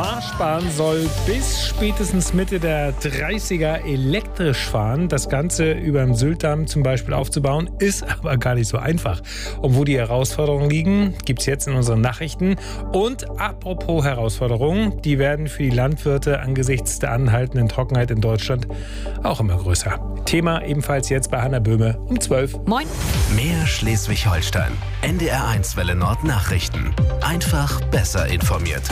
Marschbahn soll bis spätestens Mitte der 30er elektrisch fahren. Das Ganze über dem Syltdamm zum Beispiel aufzubauen, ist aber gar nicht so einfach. Und wo die Herausforderungen liegen, gibt es jetzt in unseren Nachrichten. Und apropos Herausforderungen, die werden für die Landwirte angesichts der anhaltenden Trockenheit in Deutschland auch immer größer. Thema ebenfalls jetzt bei Hannah Böhme um 12. Moin. Mehr Schleswig-Holstein. NDR1 Welle Nord Nachrichten. Einfach besser informiert.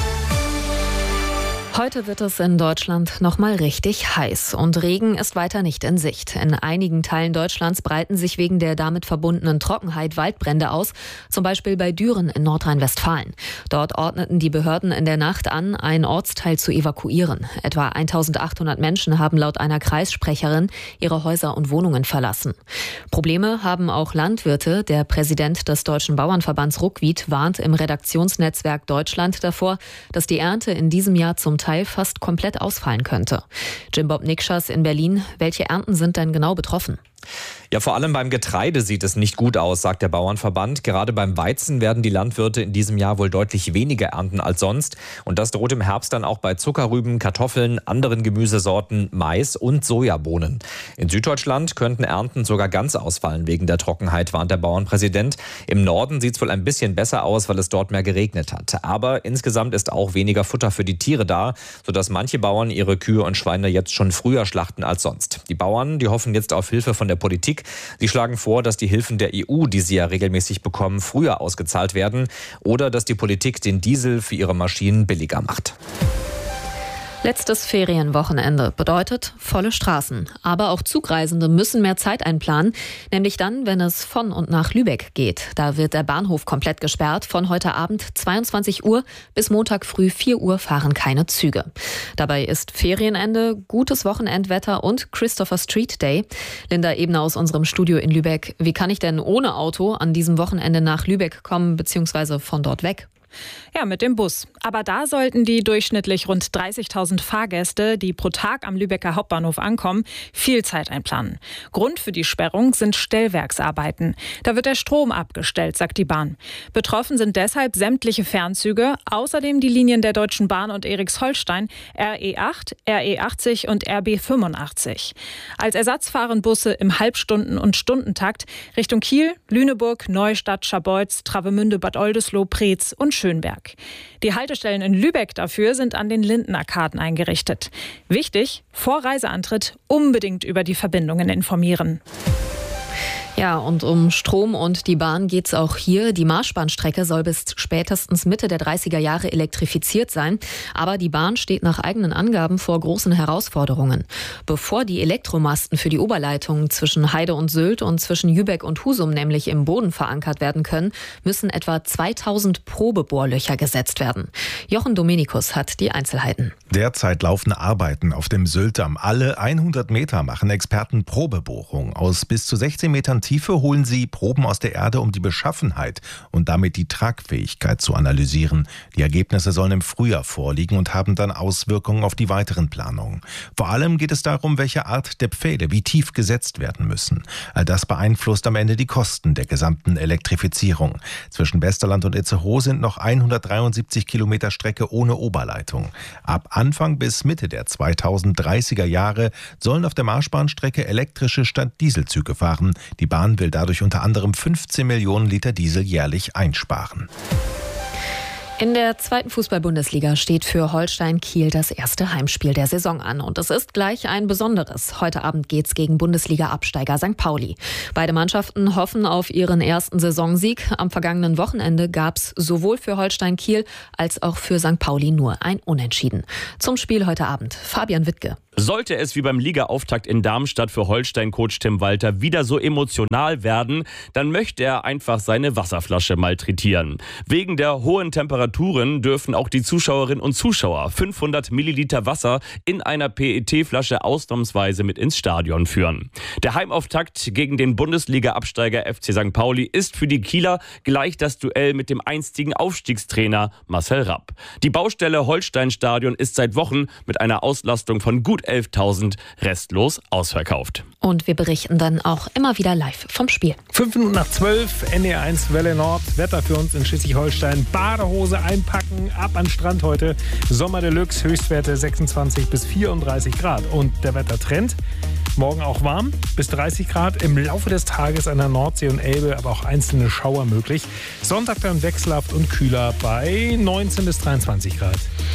Heute wird es in Deutschland noch mal richtig heiß und Regen ist weiter nicht in Sicht. In einigen Teilen Deutschlands breiten sich wegen der damit verbundenen Trockenheit Waldbrände aus, zum Beispiel bei Düren in Nordrhein-Westfalen. Dort ordneten die Behörden in der Nacht an, einen Ortsteil zu evakuieren. Etwa 1800 Menschen haben laut einer Kreissprecherin ihre Häuser und Wohnungen verlassen. Probleme haben auch Landwirte. Der Präsident des Deutschen Bauernverbands Ruckwied warnt im Redaktionsnetzwerk Deutschland davor, dass die Ernte in diesem Jahr zum Teil fast komplett ausfallen könnte. Jim-Bob Nikschas in Berlin. Welche Ernten sind denn genau betroffen? Ja, vor allem beim Getreide sieht es nicht gut aus, sagt der Bauernverband. Gerade beim Weizen werden die Landwirte in diesem Jahr wohl deutlich weniger ernten als sonst. Und das droht im Herbst dann auch bei Zuckerrüben, Kartoffeln, anderen Gemüsesorten, Mais und Sojabohnen. In Süddeutschland könnten Ernten sogar ganz ausfallen wegen der Trockenheit, warnt der Bauernpräsident. Im Norden sieht es wohl ein bisschen besser aus, weil es dort mehr geregnet hat. Aber insgesamt ist auch weniger Futter für die Tiere da, sodass manche Bauern ihre Kühe und Schweine jetzt schon früher schlachten als sonst. Die Bauern, die hoffen jetzt auf Hilfe von der Politik. Sie schlagen vor, dass die Hilfen der EU, die sie ja regelmäßig bekommen, früher ausgezahlt werden oder dass die Politik den Diesel für ihre Maschinen billiger macht. Letztes Ferienwochenende bedeutet volle Straßen. Aber auch Zugreisende müssen mehr Zeit einplanen, nämlich dann, wenn es von und nach Lübeck geht. Da wird der Bahnhof komplett gesperrt. Von heute Abend 22 Uhr bis Montag früh 4 Uhr fahren keine Züge. Dabei ist Ferienende, gutes Wochenendwetter und Christopher Street Day. Linda Ebner aus unserem Studio in Lübeck. Wie kann ich denn ohne Auto an diesem Wochenende nach Lübeck kommen bzw. von dort weg? Ja, mit dem Bus. Aber da sollten die durchschnittlich rund 30.000 Fahrgäste, die pro Tag am Lübecker Hauptbahnhof ankommen, viel Zeit einplanen. Grund für die Sperrung sind Stellwerksarbeiten. Da wird der Strom abgestellt, sagt die Bahn. Betroffen sind deshalb sämtliche Fernzüge, außerdem die Linien der Deutschen Bahn und Erichsholstein, RE8, RE80 und RB85. Als Ersatz fahren Busse im Halbstunden- und Stundentakt Richtung Kiel, Lüneburg, Neustadt, Scharbeutz, Travemünde, Bad Oldesloe, Preetz und Schönberg. Die Haltestellen in Lübeck dafür sind an den Lindenarkaden eingerichtet. Wichtig, vor Reiseantritt unbedingt über die Verbindungen informieren. Ja, und um Strom und die Bahn geht's auch hier. Die Marschbahnstrecke soll bis spätestens Mitte der 30er Jahre elektrifiziert sein. Aber die Bahn steht nach eigenen Angaben vor großen Herausforderungen. Bevor die Elektromasten für die Oberleitungen zwischen Heide und Sylt und zwischen Jübeck und Husum nämlich im Boden verankert werden können, müssen etwa 2000 Probebohrlöcher gesetzt werden. Jochen Dominikus hat die Einzelheiten. Derzeit laufen Arbeiten auf dem Syltdamm. Alle 100 Meter machen Experten Probebohrung. Aus bis zu 16 Metern Tiefe holen sie Proben aus der Erde, um die Beschaffenheit und damit die Tragfähigkeit zu analysieren. Die Ergebnisse sollen im Frühjahr vorliegen und haben dann Auswirkungen auf die weiteren Planungen. Vor allem geht es darum, welche Art der Pfähle wie tief gesetzt werden müssen. All das beeinflusst am Ende die Kosten der gesamten Elektrifizierung. Zwischen Westerland und Itzehoe sind noch 173 Kilometer Strecke ohne Oberleitung. Ab Anfang bis Mitte der 2030er Jahre sollen auf der Marschbahnstrecke elektrische statt Dieselzüge fahren. Die Bahn will dadurch unter anderem 15 Millionen Liter Diesel jährlich einsparen. In der zweiten Fußball-Bundesliga steht für Holstein Kiel das erste Heimspiel der Saison an. Und es ist gleich ein besonderes. Heute Abend geht's gegen Bundesliga-Absteiger St. Pauli. Beide Mannschaften hoffen auf ihren ersten Saisonsieg. Am vergangenen Wochenende gab's sowohl für Holstein Kiel als auch für St. Pauli nur ein Unentschieden. Zum Spiel heute Abend Fabian Wittke. Sollte es wie beim Ligaauftakt in Darmstadt für Holstein-Coach Tim Walter wieder so emotional werden, dann möchte er einfach seine Wasserflasche malträtieren. Wegen der hohen Temperaturen dürfen auch die Zuschauerinnen und Zuschauer 500 Milliliter Wasser in einer PET-Flasche ausnahmsweise mit ins Stadion führen. Der Heimauftakt gegen den Bundesliga-Absteiger FC St. Pauli ist für die Kieler gleich das Duell mit dem einstigen Aufstiegstrainer Marcel Rapp. Die Baustelle Holstein-Stadion ist seit Wochen mit einer Auslastung von gut gut 11.000 restlos ausverkauft. Und wir berichten dann auch immer wieder live vom Spiel. 5 Minuten nach 12, NDR1 Welle Nord. Wetter für uns in Schleswig-Holstein. Badehose einpacken, ab an den Strand heute. Sommer Deluxe, Höchstwerte 26 bis 34 Grad. Und der Wettertrend, morgen auch warm, bis 30 Grad. Im Laufe des Tages an der Nordsee und Elbe aber auch einzelne Schauer möglich. Sonntag dann wechselhaft und kühler bei 19 bis 23 Grad.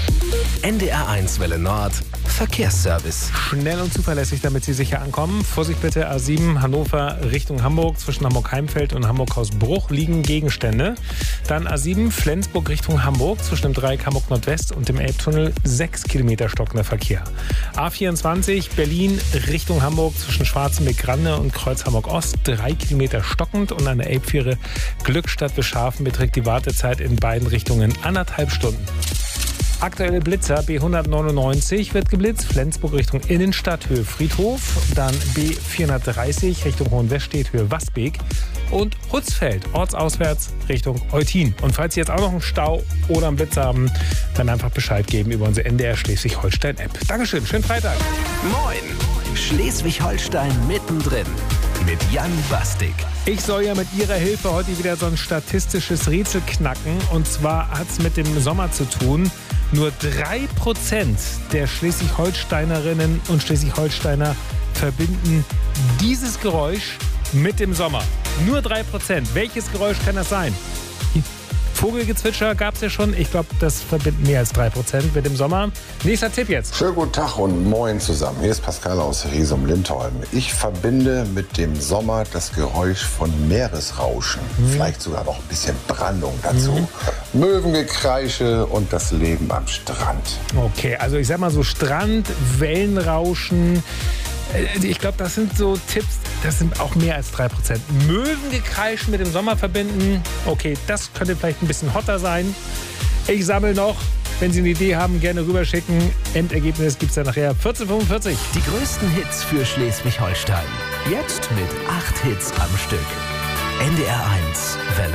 NDR1 Welle Nord. Verkehrsservice. Schnell und zuverlässig, damit Sie sicher ankommen. Vorsicht bitte, A7 Hannover Richtung Hamburg. Zwischen Hamburg-Heimfeld und Hamburg-Hausbruch liegen Gegenstände. Dann A7 Flensburg Richtung Hamburg. Zwischen dem Dreieck Hamburg Nordwest und dem Elbtunnel 6 Kilometer stockender Verkehr. A24 Berlin Richtung Hamburg. Zwischen Schwarzenbeck-Grande und Kreuz Hamburg-Ost 3 Kilometer stockend. Und an der Elbfähre Glückstadt bis Scharfen beträgt die Wartezeit in beiden Richtungen 1,5 Stunden. Aktuelle Blitzer, B199 wird geblitzt, Flensburg Richtung Innenstadt, Höhe Friedhof, dann B430 Richtung Hohenwestedt, Höhe Wasbeek und Hutzfeld, ortsauswärts Richtung Eutin. Und falls Sie jetzt auch noch einen Stau oder einen Blitzer haben, dann einfach Bescheid geben über unsere NDR Schleswig-Holstein-App. Dankeschön, schönen Freitag. Moin, Schleswig-Holstein mittendrin mit Jan Bastik. Ich soll ja mit Ihrer Hilfe heute wieder so ein statistisches Rätsel knacken. Und zwar hat es mit dem Sommer zu tun. Nur 3% der Schleswig-Holsteinerinnen und Schleswig-Holsteiner verbinden dieses Geräusch mit dem Sommer. Nur 3%. Welches Geräusch kann das sein? Vogelgezwitscher gab es ja schon. Ich glaube, das verbindet mehr als 3% mit dem Sommer. Nächster Tipp jetzt. Schönen guten Tag und moin zusammen. Hier ist Pascal aus Riesum-Lindholm. Ich verbinde mit dem Sommer das Geräusch von Meeresrauschen. Vielleicht sogar noch ein bisschen Brandung dazu. Möwengekreische und das Leben am Strand. Okay, also ich sag mal so Strand, Wellenrauschen. Ich glaube, das sind so Tipps, das sind auch mehr als 3%. Möwengekreisch mit dem Sommer verbinden. Okay, das könnte vielleicht ein bisschen hotter sein. Ich sammle noch. Wenn Sie eine Idee haben, gerne rüberschicken. Endergebnis gibt es dann nachher 14:45. Die größten Hits für Schleswig-Holstein. Jetzt mit 8 Hits am Stück. NDR1 Welle